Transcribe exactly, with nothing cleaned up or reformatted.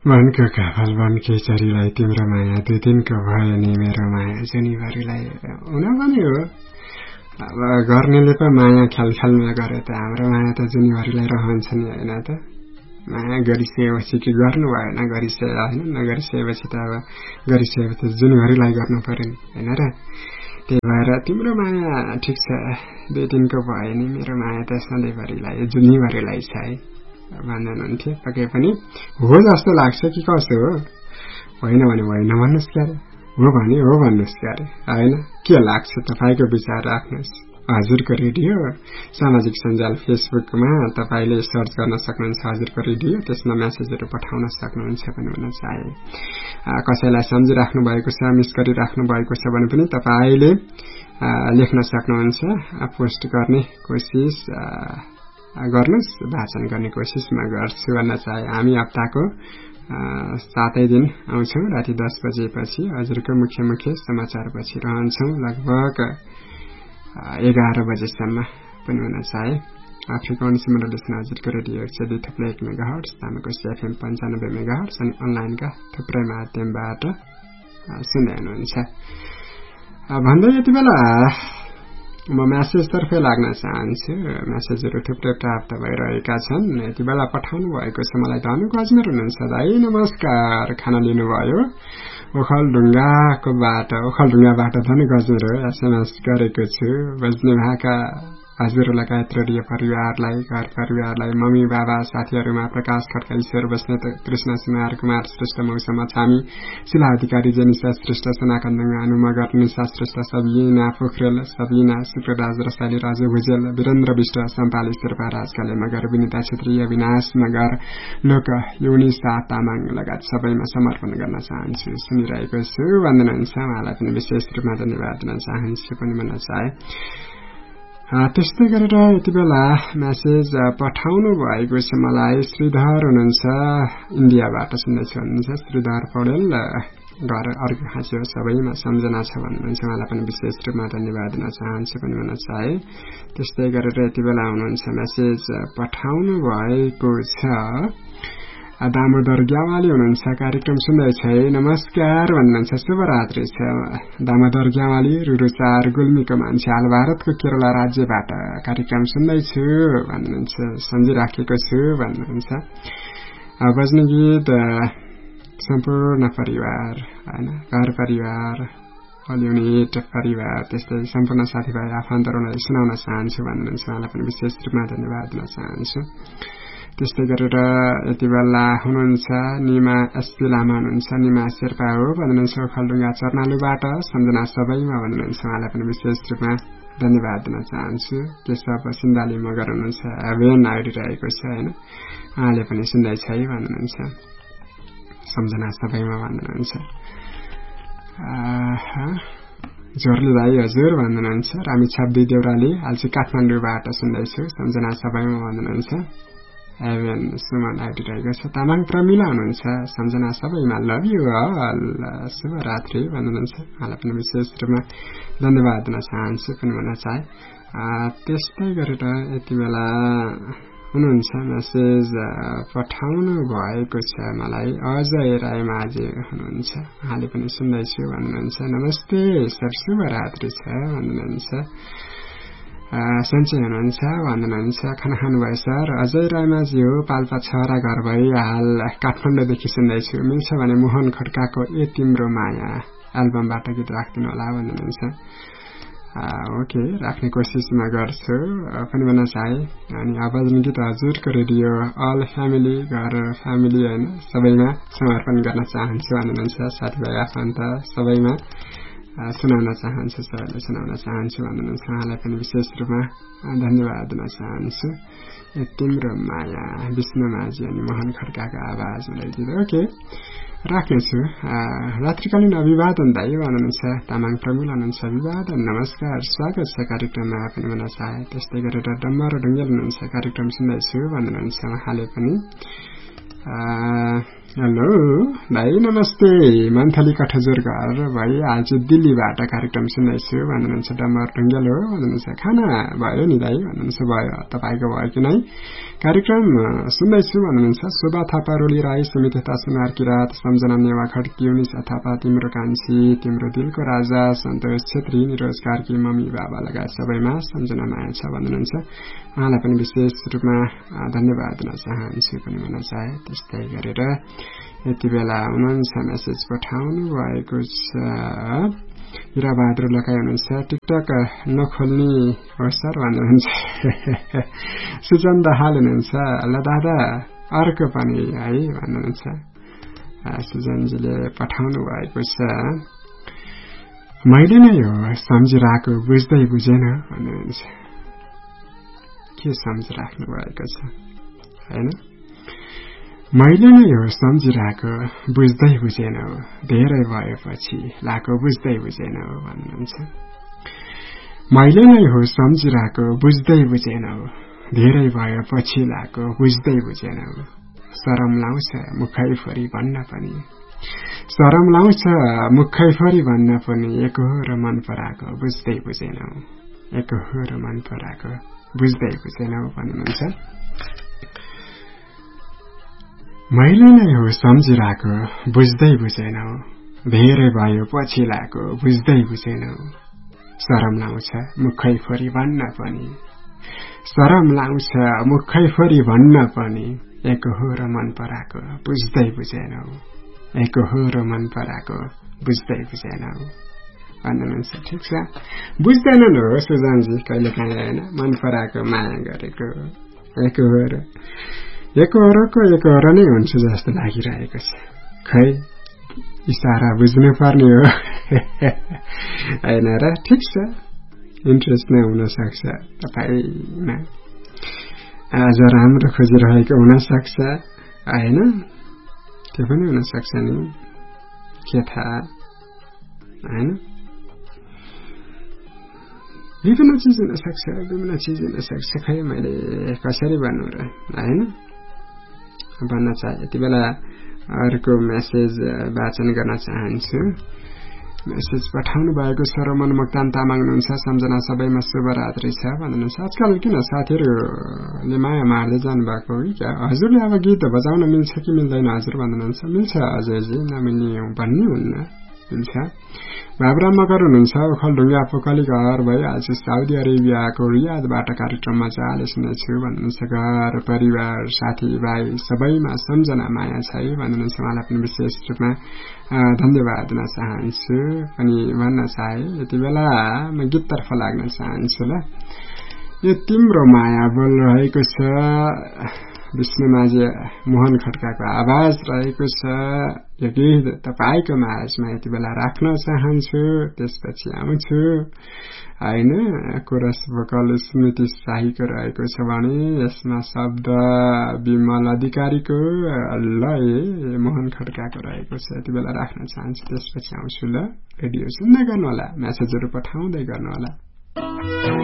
वनको काफल वनकै चरीलाई तिम्रो माया दुई दिनको भयो नि मेरो माया जुनीभरिलाई हुन पनि हो। अब गर्नेले पो माया ख्यालख्यालमा गरे त हाम्रो माया त जुनीभरिलाई रहन्छ नि होइन त। माया गरिसकेपछि कि गर्नु भएन गरिसके होइन नगरिसकेपछि त अब गरिसकेपछि जुनीभरिलाई गर्नु पर्यो नि होइन र। त्यही भएर तिम्रो माया ठिक छ दुई दिनको भयो नि मेरो माया त सधैँभरिलाई जुनीभरिलाई छ है भन्नुहुन्थ्यो। पक्कै पनि हो जस्तो लाग्छ कि कसो हो। होइन भने होइन भन्नुहोस् क्यारे, हो भने हो भन्नुहोस् क्यारे होइन। के लाग्छ तपाईँको विचार राख्नुहोस्। हजुरको रेडियो सामाजिक सञ्जाल फेसबुकमा तपाईँले सर्च गर्न सक्नुहुन्छ हजुरको रेडियो, त्यसमा म्यासेजहरू पठाउन सक्नुहुन्छ पनि भन्न चाहे। कसैलाई सम्झिराख्नु भएको छ मिस गरिराख्नु भएको छ भने पनि तपाईँले लेख्न सक्नुहुन्छ। पोस्ट गर्ने कोसिस गर्नुहोस्, वाचन गर्ने कोसिस म गर्छु भन्न चाहे। हामी हप्ताको सातै दिन आउँछौँ राति दस बजेपछि हजुरको मुख्य मुख्य समाचारपछि रहन्छौँ लगभग एघार बजेसम्म पनि हुन चाहे। फ्रिक्वेन्सी मोडुलेसन हजुरको रेडियो एक सय दुई थप्लो एक मेगा हर्ट्ज, तामाकोसी एफएम पन्चानब्बे मेगा हर्ट्ज अनि अनलाइनका थुप्रै माध्यमबाट सुन्दै हुनुहुन्छ भन्दै यति बेला म म्यासेजतर्फ लाग्न चाहन्छु। म्यासेजहरू थुप्रै प्राप्त भइरहेका छन्। यति बेला पठाउनु भएको छ मलाई धनु गजमेर हुनुहुन्छ। दाइ नमस्कार, खाना लिनुभयो? ओखलढुङ्गाको बाटो ओखलढुङ्गाबाट धनु गजमेर एसएमएस गरेको छु। बज्ने भाका हजुर लगायत रेडियो परिवारलाई, घर परिवारलाई, मम्मी बाबा साथीहरूमा प्रकाश खड्का, ईश्वर बस्नेत, कृष्ण सुनार, कुमार श्रेष्ठ, मौसम छामी, शिला अधिकारी, जेनिसा श्रेष्ठ, सनाकन्दङ, अनु मगर, निशा श्रेष्ठ, सबिना पोखरेल, सबिना सुप्रराज, रसाली, राजु भुजेल, वीरेन्द्र विष्ट, सम्पाली शेर्पा, राजकाले मगर, विनिता क्षेत्रीय, विनाश मगर, लोक युनिसा तामाङ लगायत सबैमा समर्पण गर्न चाहन्छु। सुनिरहेको छु वन्दन हुन्छ। उहाँलाई पनि विशेष रूपमा धन्यवाद दिन चाहन्छु पनि भन्न चाहे। त्यस्तै गरेर यति बेला म्यासेज पठाउनु भएको छ मलाई। श्रीधर हुनुहुन्छ, इन्डियाबाट सुन्दैछ हुनुहुन्छ। श्रीधर पौडेल घर अर्को हाँस्यो सबैमा सम्झना छ भन्नुहुन्छ। उहाँलाई पनि विशेष रूपमा धन्यवाद दिन चाहन्छु पनि भन्न चाहे। त्यस्तै गरेर यति बेला हुनुहुन्छ म्यासेज पठाउनु भएको छ दामोदर ग्यावाली हुनुहुन्छ। कार्यक्रम सुन्दैछ है नमस्कार भन्नुहुन्छ। शुभरात्रि छ दामोदर ग्यावाली, रुरुचार गुल्मीको मान्छे, हाल भारतको केरला राज्यबाट कार्यक्रम सुन्दैछु भन्नुहुन्छ। सम्झिराखेको छु भन्नुहुन्छ। बज्ने गीत सम्पूर्ण परिवार होइन, घर परिवार, अल युनिट परिवार, त्यस्तै सम्पूर्ण साथीभाइ आफन्तहरूलाई सुनाउन चाहन्छु भन्नुहुन्छ। उहाँलाई पनि विशेष रूपमा धन्यवाद दिन चाहन्छु। त्यस्तै गरेर यति बेला हुनुहुन्छ निमा एसपी लामा हुनुहुन्छ। निमा शेर्पा हो भन्नुहुन्छ। ओखलढुङ्गा चर्नालुबाट सम्झना सबैमा भन्नुहुन्छ। उहाँलाई पनि विशेष रूपमा धन्यवाद दिन चाहन्छु। केशव सिन्धाली मगर हुनुहुन्छ। भेन आइरहेको छ होइन, उहाँले पनि सुन्दैछ है भन्नुहुन्छ। सम्झना सबैमा भन्नुहुन्छ। जोरली भाइ हजुर भन्नुहुन्छ। रामी छब्दी देउराली हाल चाहिँ काठमाडौँबाट सुन्दैछु। सम्झना सबैमा भन्नुहुन्छ। एभेन सुमन आइरहेको छ। तामाङ प्रमिला हुनुहुन्छ। सम्झना सबैमा लभ यु अल, शुभरात्रि भन्नुहुन्छ। उहाँलाई पनि विशेष रूपमा धन्यवाद दिन चाहन्छु पनि भन्न चाहे। त्यस्तै गरेर यति बेला हुनुहुन्छ म्यासेज पठाउनु भएको छ मलाई अजय राई माझी हुनुहुन्छ। उहाँले पनि सुन्दैछु भन्नुहुन्छ। नमस्ते सर, शुभरात्रि छ भन्नुहुन्छ। सन्चै हुनुहुन्छ भन्नुहुन्छ। खाना खानुभयो सर? अजय राईमाझी हो, पाल्पा छहरा घर भई हाल काठमाडौँदेखि सुन्दैछु। मिल्छ भने मोहन खड्काको ए तिम्रो माया एल्बमबाट गीत राखिदिनु होला भन्नुहुन्छ। ओके, राख्ने कोसिस म गर्छु पनि भन्न चाहे। अनि आवाजमा गीत हजुरको रेडियो अल फ्यामिली, घर फ्यामिली होइन सबैमा समर्पण गर्न चाहन्छु भन्नुहुन्छ। साथीभाइ आफन्त सबैमा सुनाउन चाहन्छु, सबैलाई सुनाउन चाहन्छु भन्नुहुन्छ। उहाँलाई पनि विशेष रूपमा धन्यवाद दिन चाहन्छु। तिम्रो माया विष्णु माझी अनि मोहन खड्काको आवाजमा गीत ओके राख्नेछु। रात्रिकालीन अभिवादन दाइ भन्नुहुन्छ। तामाङ प्रमिल हुनुहुन्छ। अभिवादन नमस्कार, स्वागत छ कार्यक्रममा पनि भन्न चाहे। त्यस्तै गरेर डम्बर ढुङ्गेल हुनुहुन्छ। कार्यक्रम सुन्दैछु भन्नुहुन्छ। उहाँले पनि हेलो भाइ नमस्ते मन्थली कठजोर घर भाइ आज दिल्लीबाट कार्यक्रम सुन्दैछु भन्नुहुन्छ डम्बर ढुङ्गेल हो भन्नुहुन्छ खाना भयो नि दाइ भन्नुहुन्छ भयो तपाईको भयो कि नै कार्यक्रम सुन्दैछु भन्नुहुन्छ शोभा थापा रोली राई सुमिता सुनार किरात सम्झना नेवा खड्की उनिसा थापा तिम्रो कान्छी तिम्रो दिलको राजा सन्तोष छेत्री निरोज कार्की मम्मी बाबा लगायत सबैमा सम्झना माया छ भन्नुहुन्छ उहाँलाई पनि विशेष रूपमा धन्यवाद दिन चाहन्छु पनि भन्न चाहे त्यस्तै गरेर यति बेला हुनुहुन्छ मेसेज पठाउनु भएको छ हिराबहादुर लगाइ हुनुहुन्छ टिकटक नखोल्ने हो सर भन्नुहुन्छ सुजन दाहाल हुनुहुन्छ ल दादा अर्को पनि है भन्नुहुन्छ सुजनजीले पठाउनु भएको छ मैले नै हो सम्झिरहेको बुझ्दै बुझेन भन्नुहुन्छ के सम्झिराख्नु भएको छ हैन मैले नै हो सम्झिरहेको बुझ्दै बुझेन हो धेरै भएपछि लाको बुझ्दै बुझेन हो भन्नुहुन्छ मैले नै हो सम्झिरहेको बुझ्दै बुझेन हो धेरै भएपछि लाको बुझ्दै बुझेन हो शरम लाउँछ मुखैफरी भन्न पनि शरम लाउँछ मुखैफरी भन्न पनि एक हो र मन पराको बुझ्दै बुझेन हो एक हो र मन पराको बुझ्दै बुझेन हो भन्नुहुन्छ मैले नै हो सम्झिरहेको बुझ्दै बुझेन हो धेरै भयो पछि लाको बुझ्दै बुझेन हो शरम लाउँछ मुखैफरी भन्न पनि शरम लाउँछ मुखैफरी भन्न पनि एक हो र मन पराको बुझ्दै बुझेन हो एक हो र मन पराको बुझ्दै बुझेन हो भन्नुहुन्छ ठिक छ बुझ्दैनन् हो सुजनजी कहिले काहीँ होइन मन पराको माया गरेको एक हो र एक होरको एक होर नै हुन्छ जस्तो लागिरहेको छ खै इशारा बुझ्नु पर्ने हो होइन र ठिक छ इन्ट्रेस्ट नै हुन सक्छ तपाईमा आज राम्रो खोजिरहेको हुन सक्छ होइन त्यो पनि हुन सक्छ नि के थाहा होइन विभिन्न चिज हुन सक्छ विभिन्न चिज हुन सक्छ खै मैले कसरी भन्नु र होइन भन्न चाहे यति बेला अर्को मेसेज वाचन गर्न चाहन्छु मेसेज पठाउनु भएको छ रमन मोक्तान तामाङ हुनुहुन्छ सम्झना सबैमा शुभरात्रि छ भन्नुहुन्छ आजकल किन साथीहरूले माया मार्दै जानु भएको हो क्या हजुरले अब गीत बजाउन मिल्छ कि मिल्दैन हजुर भन्नुहुन्छ मिल्छ हजुरजी नमिल्ने भन्ने हुन्न मिल्छ बाबुराम मगर हुनुहुन्छ ओखलढुङ्गा पोखली घर भई आज साउदी अरेबियाको रियादबाट कार्यक्रममा जाले सुनेछु भन्नुहुन्छ घर परिवार साथीभाइ सबैमा सम्झना माया छ भन्नुहुन्छ उहाँलाई पनि विशेष रूपमा धन्यवाद दिन चाहन्छु अनि भन्न चाहे यति बेला म गीततर्फ लाग्न चाहन्छु ल यो तिम्रो माया बोल रहेको छ विष्णु माझे मोहन खड्काको आवाज रहेको छ यो गीत तपाईको माझमा यति बेला राख्न चाहन्छु त्यसपछि आउँछु हैन कोरस भोकल स्मृति शाहीको रहेको छ भने यसमा शब्द विमल अधिकारीको लय मोहन खड्काको रहेको छ यति बेला राख्न चाहन्छु त्यसपछि आउँछु ल रेडियो सुन्दै गर्नु होला मेसेजहरु पठाउँदै गर्नु होला